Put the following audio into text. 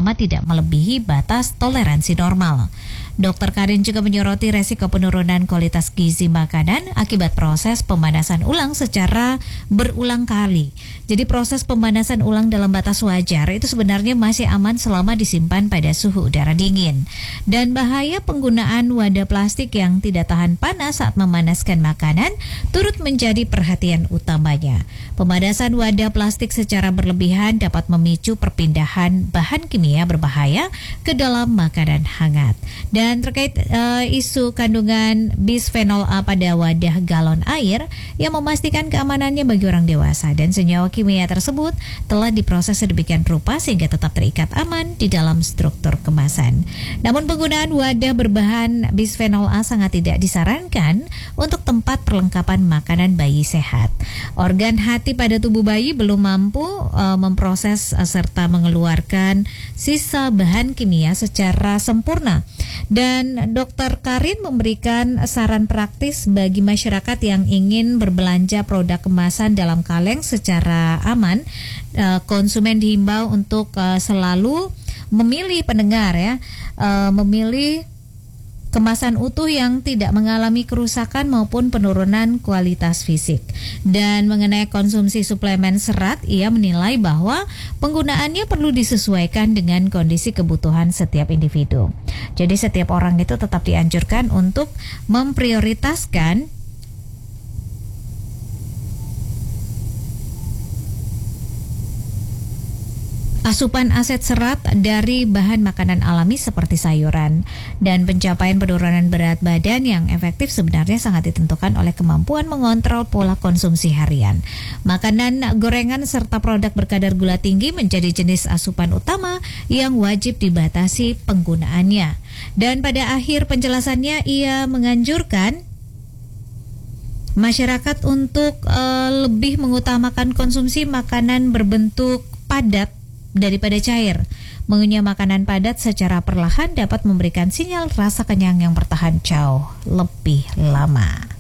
selama tidak melebihi batas toleransi normal. Dr. Karin juga menyoroti resiko penurunan kualitas gizi makanan akibat proses pemanasan ulang secara berulang kali. Jadi proses pemanasan ulang dalam batas wajar itu sebenarnya masih aman selama disimpan pada suhu udara dingin. Dan bahaya penggunaan wadah plastik yang tidak tahan panas saat memanaskan makanan turut menjadi perhatian utamanya. Pemanasan wadah plastik secara berlebihan dapat memicu perpindahan bahan kimia berbahaya ke dalam makanan hangat. Dan terkait isu kandungan bisphenol A pada wadah galon air yang memastikan keamanannya bagi orang dewasa, dan senyawa kimia tersebut telah diproses sedemikian rupa sehingga tetap terikat aman di dalam struktur kemasan. Namun penggunaan wadah berbahan bisphenol A sangat tidak disarankan untuk tempat perlengkapan makanan bayi sehat. Organ hati pada tubuh bayi belum mampu memproses serta mengeluarkan sisa bahan kimia secara sempurna. Dan Dr. Karin memberikan saran praktis bagi masyarakat yang ingin berbelanja produk kemasan dalam kaleng secara aman. Konsumen dihimbau untuk selalu memilih memilih kemasan utuh yang tidak mengalami kerusakan maupun penurunan kualitas fisik. Dan mengenai konsumsi suplemen serat, ia menilai bahwa penggunaannya perlu disesuaikan dengan kondisi kebutuhan setiap individu. Jadi setiap orang itu tetap dianjurkan untuk memprioritaskan asupan aset serat dari bahan makanan alami seperti sayuran. Dan pencapaian penurunan berat badan yang efektif sebenarnya sangat ditentukan oleh kemampuan mengontrol pola konsumsi harian. Makanan gorengan serta produk berkadar gula tinggi menjadi jenis asupan utama yang wajib dibatasi penggunaannya. Dan pada akhir penjelasannya ia menganjurkan masyarakat untuk lebih mengutamakan konsumsi makanan berbentuk padat daripada cair. Mengunyah makanan padat secara perlahan dapat memberikan sinyal rasa kenyang yang bertahan jauh lebih lama.